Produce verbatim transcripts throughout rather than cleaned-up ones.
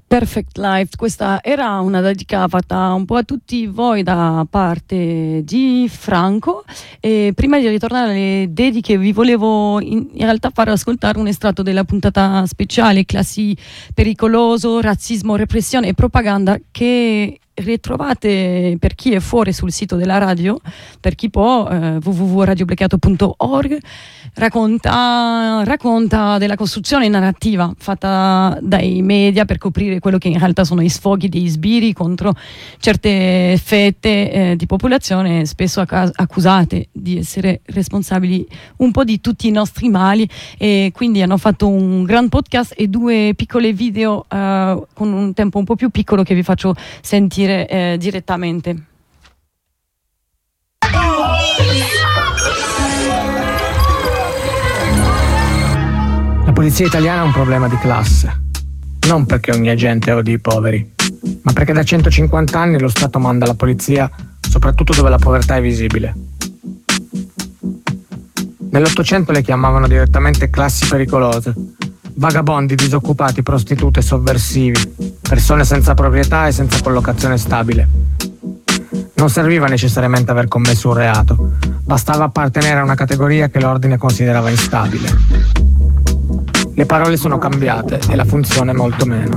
Perfect Life, questa era una dedica fatta un po' a tutti voi da parte di Franco. E prima di ritornare alle dediche vi volevo in, in realtà far ascoltare un estratto della puntata speciale Classi pericoloso, razzismo, repressione e propaganda, che ritrovate per chi è fuori sul sito della radio, per chi può, eh, w w w punto radio bloccato punto org. Racconta, racconta della costruzione narrativa fatta dai media per coprire quello che in realtà sono i sfoghi dei sbirri contro certe fette eh, di popolazione spesso acc- accusate di essere responsabili un po' di tutti i nostri mali, e quindi hanno fatto un gran podcast e due piccole video eh, con un tempo un po' più piccolo che vi faccio sentire eh, direttamente. La polizia italiana ha un problema di classe, non perché ogni agente odi i poveri, ma perché da centocinquanta anni lo Stato manda la polizia soprattutto dove la povertà è visibile. Nell'Ottocento le chiamavano direttamente classi pericolose, vagabondi, disoccupati, prostitute, sovversivi, persone senza proprietà e senza collocazione stabile. Non serviva necessariamente aver commesso un reato, bastava appartenere a una categoria che l'ordine considerava instabile. Le parole sono cambiate e la funzione molto meno.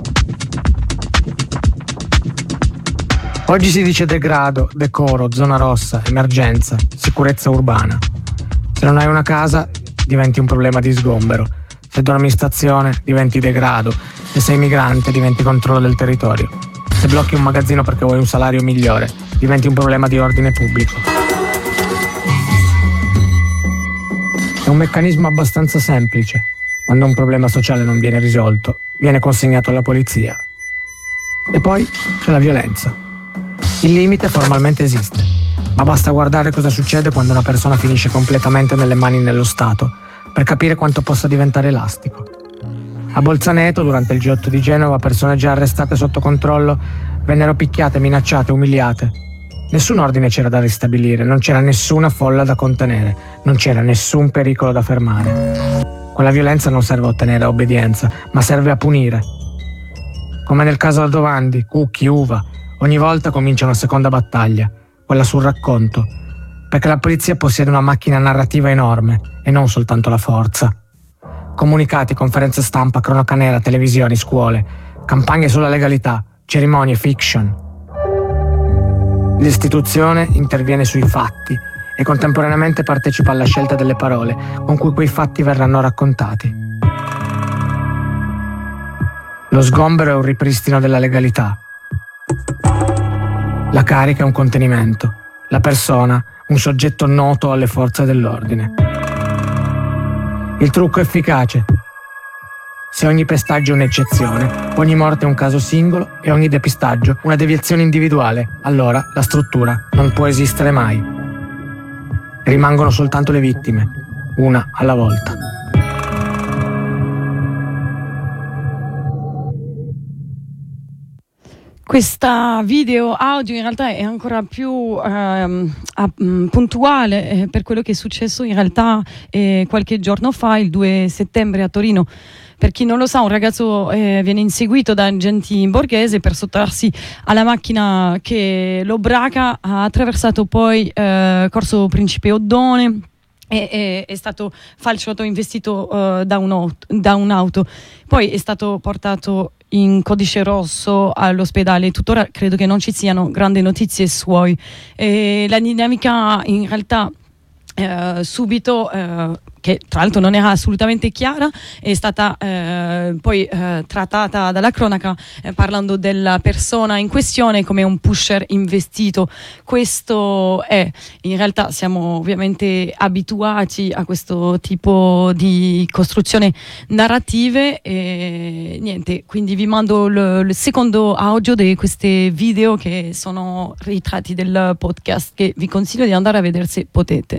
Oggi si dice degrado, decoro, zona rossa, emergenza, sicurezza urbana. Se non hai una casa, diventi un problema di sgombero. Se dormi in stazione, diventi degrado. Se sei migrante, diventi controllo del territorio. Se blocchi un magazzino perché vuoi un salario migliore, diventi un problema di ordine pubblico. È un meccanismo abbastanza semplice. Quando un problema sociale non viene risolto, viene consegnato alla polizia. E poi c'è la violenza. Il limite formalmente esiste, ma basta guardare cosa succede quando una persona finisce completamente nelle mani dello Stato per capire quanto possa diventare elastico. A Bolzaneto, durante il G otto di Genova, persone già arrestate sotto controllo vennero picchiate, minacciate, umiliate. Nessun ordine c'era da ristabilire, non c'era nessuna folla da contenere, non c'era nessun pericolo da fermare. Quella violenza non serve a ottenere obbedienza, ma serve a punire. Come nel caso Aldovandi, Cucchi, Uva, ogni volta comincia una seconda battaglia, quella sul racconto, perché la polizia possiede una macchina narrativa enorme e non soltanto la forza. Comunicati, conferenze stampa, cronaca nera, televisioni, scuole, campagne sulla legalità, cerimonie, fiction. L'istituzione interviene sui fatti e contemporaneamente partecipa alla scelta delle parole con cui quei fatti verranno raccontati. Lo sgombero è un ripristino della legalità. La carica è un contenimento. La persona, un soggetto noto alle forze dell'ordine. Il trucco è efficace. Se ogni pestaggio è un'eccezione, ogni morte è un caso singolo e ogni depistaggio una deviazione individuale, allora la struttura non può esistere mai. Rimangono soltanto le vittime, una alla volta. Questa video audio in realtà è ancora più ehm, puntuale eh, per quello che è successo in realtà eh, qualche giorno fa, il due settembre a Torino. Per chi non lo sa, un ragazzo eh, viene inseguito da agenti in borghese per sottrarsi alla macchina che lo braca. Ha attraversato poi eh, Corso Principe Oddone e, e è stato falciato, investito uh, da, un'auto, da un'auto. Poi è stato portato in codice rosso all'ospedale. Tuttora credo che non ci siano grandi notizie suoi. E la dinamica in realtà eh, subito eh, che tra l'altro non era assolutamente chiara, è stata eh, poi eh, trattata dalla cronaca eh, parlando della persona in questione come un pusher investito. Questo è, in realtà siamo ovviamente abituati a questo tipo di costruzione narrative e niente, quindi vi mando il, il secondo audio di queste video che sono ritratti del podcast, che vi consiglio di andare a vedere se potete.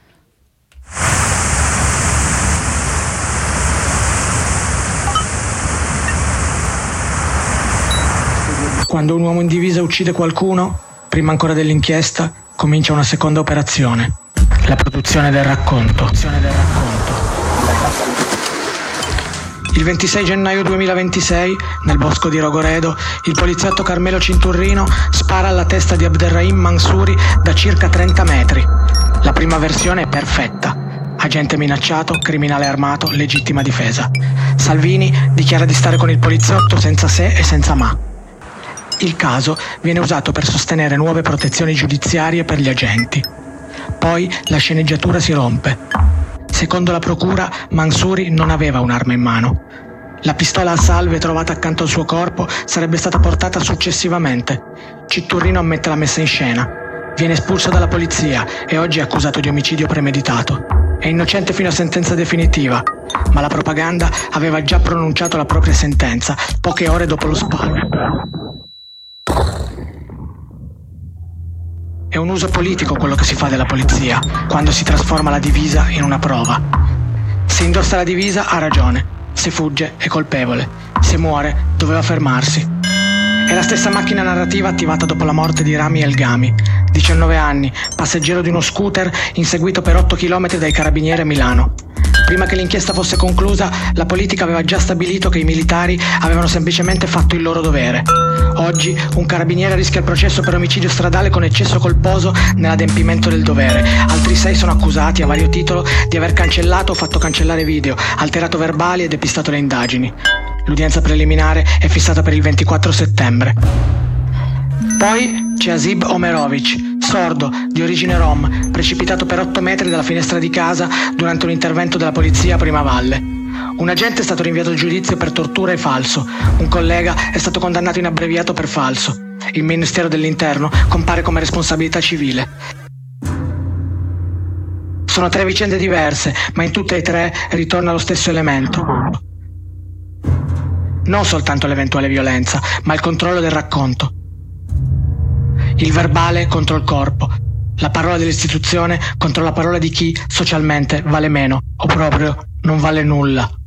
Quando un uomo in divisa uccide qualcuno, prima ancora dell'inchiesta, comincia una seconda operazione, la produzione del racconto. Il ventisei gennaio duemilaventisei, nel bosco di Rogoredo, il poliziotto Carmelo Cinturrino spara alla testa di Abderrahim Mansouri da circa trenta metri. La prima versione è perfetta. Agente minacciato, criminale armato, legittima difesa. Salvini dichiara di stare con il poliziotto senza se e senza ma. Il caso viene usato per sostenere nuove protezioni giudiziarie per gli agenti. Poi la sceneggiatura si rompe. Secondo la procura, Mansouri non aveva un'arma in mano. La pistola a salve trovata accanto al suo corpo sarebbe stata portata successivamente. Cinturino ammette la messa in scena. Viene espulso dalla polizia e oggi è accusato di omicidio premeditato. È innocente fino a sentenza definitiva, ma la propaganda aveva già pronunciato la propria sentenza poche ore dopo lo sparo. È un uso politico quello che si fa della polizia, quando si trasforma la divisa in una prova. Se indossa la divisa ha ragione, se fugge è colpevole, se muore doveva fermarsi. È la stessa macchina narrativa attivata dopo la morte di Rami Elgami, diciannove anni, passeggero di uno scooter inseguito per otto chilometri dai carabinieri a Milano. Prima che l'inchiesta fosse conclusa, la politica aveva già stabilito che i militari avevano semplicemente fatto il loro dovere. Oggi un carabiniere rischia il processo per omicidio stradale con eccesso colposo nell'adempimento del dovere. Altri sei sono accusati a vario titolo di aver cancellato o fatto cancellare video, alterato verbali e depistato le indagini. L'udienza preliminare è fissata per il ventiquattro settembre. Poi c'è Asib Omerovic, sordo, di origine rom, precipitato per otto metri dalla finestra di casa durante un intervento della polizia a Primavalle. Un agente è stato rinviato a giudizio per tortura e falso. Un collega è stato condannato in abbreviato per falso. Il Ministero dell'Interno compare come responsabilità civile. Sono tre vicende diverse, ma in tutte e tre ritorna lo stesso elemento. Non soltanto l'eventuale violenza, ma il controllo del racconto. Il verbale contro il corpo, la parola dell'istituzione contro la parola di chi socialmente vale meno o proprio non vale nulla.